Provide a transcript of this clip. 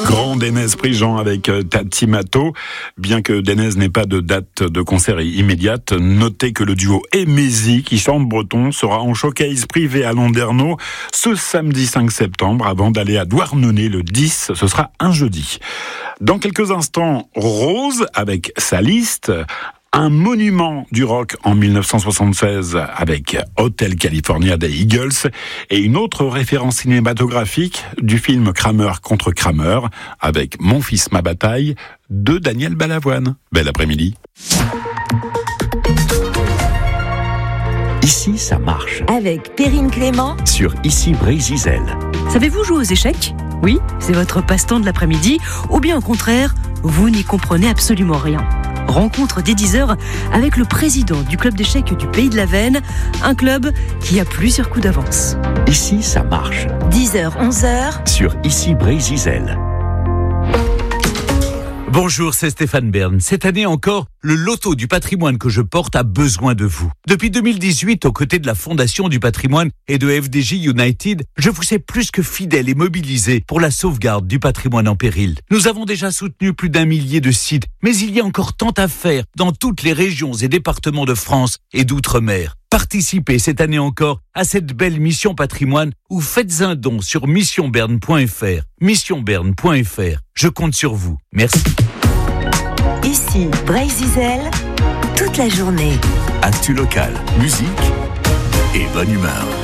Grand Dénez Prigent avec Tati Mato. Bien que Dénez n'ait pas de date de concert immédiate, notez que le duo Emézy, qui chante breton, sera en showcase privé à Landerneau ce samedi 5 septembre avant d'aller à Douarnenez le 10. Ce sera un jeudi. Dans quelques instants, Rose avec sa liste. Un monument du rock en 1976 avec Hotel California des Eagles et une autre référence cinématographique du film Kramer contre Kramer avec Mon fils, ma bataille de Daniel Balavoine. Bel après-midi. Ici, ça marche. Avec Perrine Clément Sur Ici Brésil. Savez-vous jouer aux échecs ? Oui, c'est votre passe-temps de l'après-midi, ou bien au contraire, vous n'y comprenez absolument rien. Rencontre dès 10h avec le président du club d'échecs du Pays de la Veine, un club qui a plusieurs coups d'avance. Ici, ça marche. 10h, 11h Sur Ici Brésil. Bonjour, c'est Stéphane Bern. Cette année encore, le loto du patrimoine que je porte a besoin de vous. Depuis 2018, aux côtés de la Fondation du patrimoine et de FDJ United, je vous sais plus que fidèle et mobilisé pour la sauvegarde du patrimoine en péril. Nous avons déjà soutenu plus d'1 millier de sites, mais il y a encore tant à faire dans toutes les régions et départements de France et d'outre-mer. Participez cette année encore à cette belle mission patrimoine ou faites un don sur missionberne.fr. Missionberne.fr. Je compte sur vous. Merci. Ici Brésil, toute la journée. Actu local, musique et bonne humeur.